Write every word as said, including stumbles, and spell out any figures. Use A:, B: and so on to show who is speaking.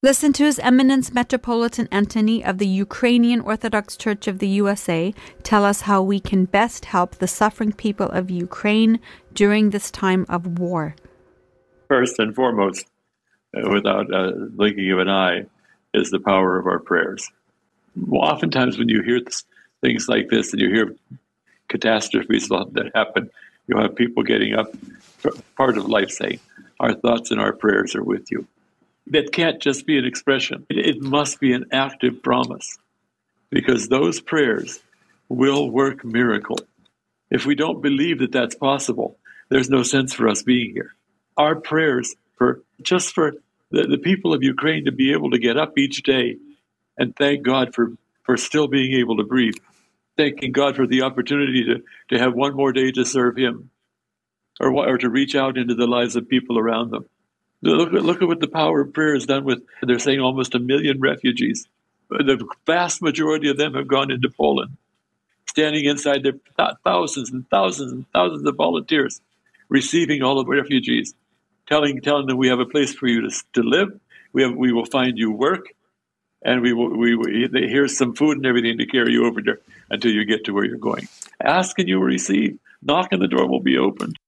A: Listen to His Eminence Metropolitan Antony of the Ukrainian Orthodox Church of the U S A tell us how we can best help the suffering people of Ukraine during this time of war.
B: First and foremost, uh, without uh, blinking of an eye, is the power of our prayers. Oftentimes when you hear this, things like this and you hear catastrophes that happen, you'll have people getting up, part of life saying, our thoughts and our prayers are with you. That can't just be an expression. It must be an active promise, because those prayers will work miracle. If we don't believe that that's possible, there's no sense for us being here. Our prayers for just for the, the people of Ukraine to be able to get up each day and thank God for, for still being able to breathe, thanking God for the opportunity to, to have one more day to serve Him, or, or to reach out into the lives of people around them. Look at, look at what the power of prayer has done with, they're saying almost a million refugees. The vast majority of them have gone into Poland, standing inside their th- thousands and thousands and thousands of volunteers, receiving all of the refugees, telling telling them we have a place for you to, to live, we have we will find you work, and we will we, we here's some food and everything to carry you over there until you get to where you're going. Ask and you will receive. Knock and the door will be opened.